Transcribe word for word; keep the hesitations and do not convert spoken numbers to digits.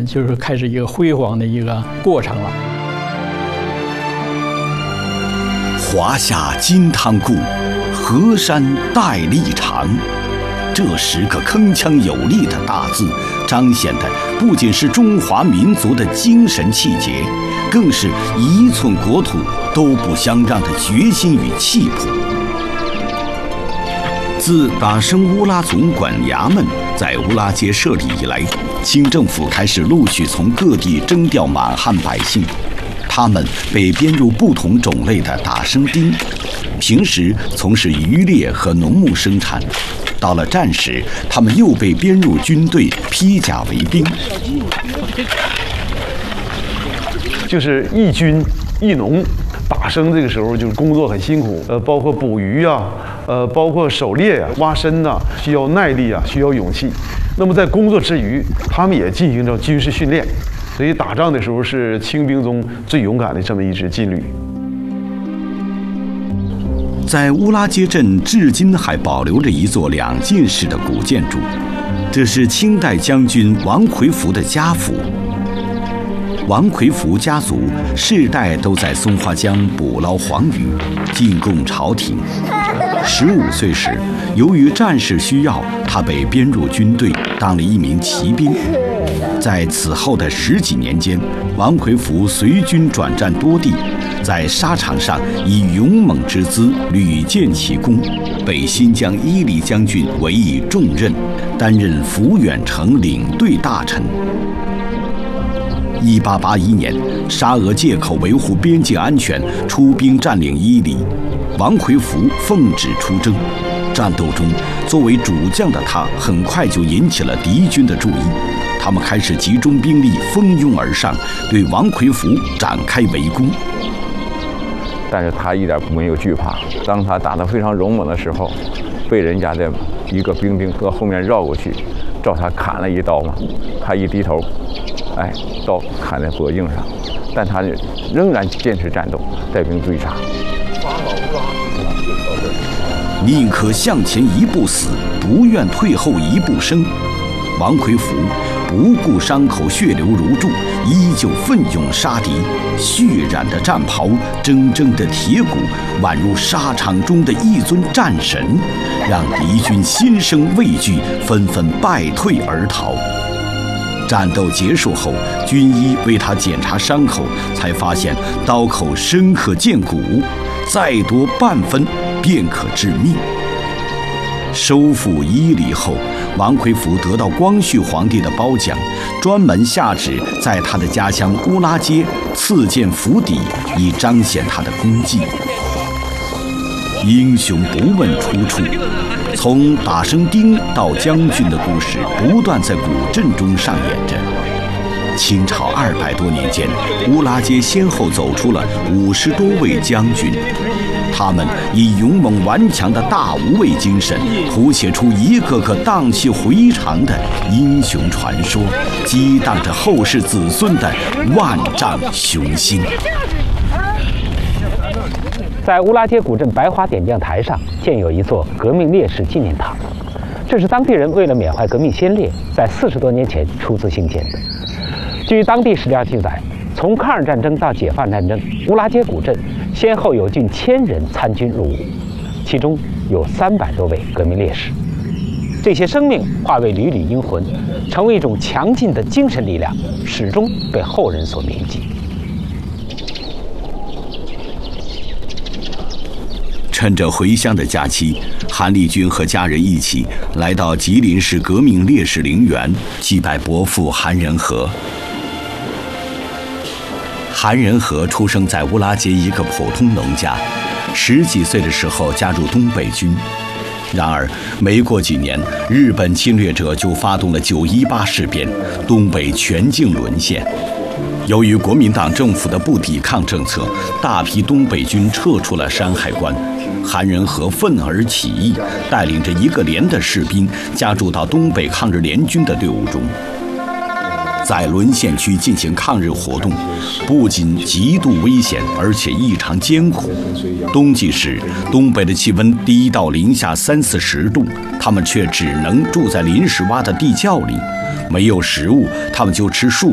就是开始一个辉煌的一个过程了。 华夏金汤固，河山代立长。这十个铿锵有力的大字，彰显的不仅是中华民族的精神气节，更是一寸国土都不相让的决心与气魄。自达生乌拉总管衙门在乌拉街设立以来，清政府开始陆续从各地征调满汉百姓，他们被编入不同种类的打生丁，平时从事渔猎和农牧生产。到了战时，他们又被编入军队，披甲为兵。 就是义军、义农，打生这个时候就是工作很辛苦，呃，包括捕鱼啊，呃，包括狩猎呀、啊、挖参呐、啊，需要耐力啊，需要勇气。那么在工作之余，他们也进行着军事训练，所以打仗的时候是清兵中最勇敢的这么一支劲旅。 在乌拉街镇，至今还保留着一座两进式的古建筑，这是清代将军王奎福的家府。王奎福家族世代都在松花江捕捞黄鱼，进贡朝廷。十五岁时，由于战事需要，他被编入军队，当了一名骑兵。在此后的十几年间，王奎福随军转战多地，在沙场上以勇猛之姿屡建奇功，被新疆伊犁将军委以重任，担任抚远城领队大臣。一八八一年，沙俄借口维护边境安全，出兵占领伊犁，王奎福奉旨出征。战斗中，作为主将的他，很快就引起了敌军的注意。他们开始集中兵力，蜂拥而上，对王奎福展开围攻。 但是他一点没有惧怕。当他打得非常勇猛的时候，被人家的一个兵丁从后面绕过去，照他砍了一刀嘛。他一低头，哎，刀砍在脖颈上，但他仍然坚持战斗，带兵追杀。 宁可向前一步死，不愿退后一步生。王奎福不顾伤口血流如注，依旧奋勇杀敌。血染的战袍，铮铮的铁骨，宛如沙场中的一尊战神，让敌军心生畏惧，纷纷败退而逃。战斗结束后，军医为他检查伤口，才发现刀口深可见骨，再多半分便可致命。收复伊犁后，王奎福得到光绪皇帝的褒奖，专门下旨在他的家乡乌拉街赐建府邸，以彰显他的功绩。英雄不问出处，从打生丁到将军的故事不断在古镇中上演着。清朝二百多年间，乌拉街先后走出了五十多位将军，他们以勇猛顽强的大无畏精神，谱写出一个个荡气回肠的英雄传说，激荡着后世子孙的万丈雄心。 在乌拉街古镇白花点将台上建有一座革命烈士纪念塔，这是当地人为了缅怀革命先烈，在四十多年前出资兴建的。据当地史料记载，从抗日战争到解放战争，乌拉街古镇先后有近千人参军入伍，其中有三百多位革命烈士。这些生命化为缕缕英魂，成为一种强劲的精神力量，始终被后人所铭记。 趁着回乡的假期，韩立军和家人一起来到吉林市革命烈士陵园，祭拜伯父韩仁和。韩仁和出生在乌拉街一个普通农家，十几岁的时候加入东北军。然而，没过几年，日本侵略者就发动了九一八事变，东北全境沦陷。由于国民党政府的不抵抗政策，大批东北军撤出了山海关。韩仁和愤而起义，带领着一个连的士兵加入到东北抗日联军的队伍中，在沦陷区进行抗日活动，不仅极度危险，而且异常艰苦。冬季时，东北的气温低到零下三四十度，他们却只能住在临时挖的地窖里，没有食物，他们就吃树